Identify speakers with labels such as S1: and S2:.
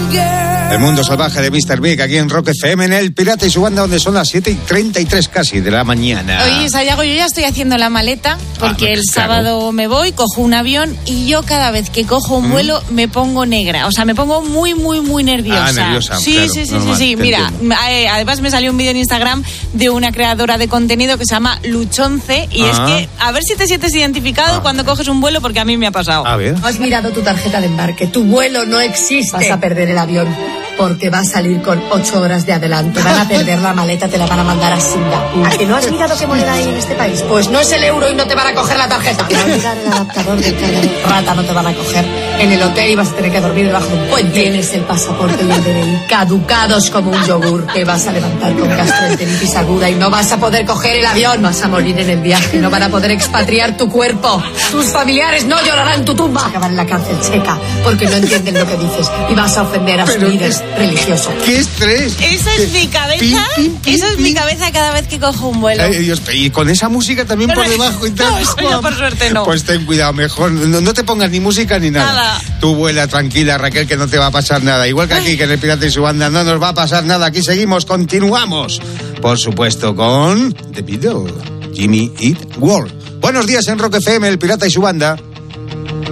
S1: El mundo salvaje de Mr. Big aquí en Rock FM, en El Pirata y su banda, donde son las 7:33 casi de la mañana.
S2: Oye, Sayago, yo ya estoy haciendo la maleta porque el sábado me voy, cojo un avión y yo cada vez que cojo un vuelo me pongo negra. O sea, me pongo muy, muy, muy nerviosa.
S1: Ah, nerviosa,
S2: sí,
S1: claro,
S2: sí.
S1: normal,
S2: Mira, además me salió un vídeo en Instagram de una creadora de contenido que se llama Luchonce y es que a ver si te sientes identificado cuando coges un vuelo, porque a mí me ha pasado.
S1: A ver.
S3: Has mirado tu tarjeta de embarque, tu vuelo no existe. Vas a perder el avión porque va a salir con 8 horas de adelanto. Van a perder la maleta, te la van a mandar a Singapur. ¿A que no has mirado qué moneda hay en este país? Pues no es el euro y no te van a coger la tarjeta. Te van a mirar el adaptador del cargador. Rata, no te van a coger en el hotel y vas a tener que dormir debajo de un puente. Tienes el pasaporte y el DNI caducados como un yogur. Te vas a levantar con gastroenteritis aguda y no vas a poder coger el avión. Vas a morir en el viaje, no van a poder expatriar tu cuerpo. Tus familiares no llorarán tu tumba. Acabar en la cárcel checa porque no entienden lo que dices y vas a ofender a su líder religioso.
S1: ¡Qué estrés!
S2: Esa es mi cabeza. Esa es mi cabeza cada vez que cojo un vuelo.
S1: Ay, Dios, y con esa música también por debajo y tal.
S2: No, eso ya por suerte no.
S1: Pues ten cuidado, mejor no te pongas ni música ni nada. Tú vuela tranquila, Raquel, que no te va a pasar nada. Igual que aquí, que en El Pirata y su banda no nos va a pasar nada. Aquí seguimos, continuamos. Por supuesto, con The Beatles, Jimmy Eat World. Buenos días en Rock FM, El Pirata y su banda.